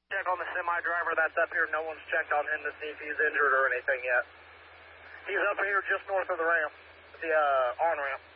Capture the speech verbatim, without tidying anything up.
Check on the semi driver that's up here. No one's checked on him to see if he's injured or anything yet. He's up here just north of the ramp, the uh, on ramp.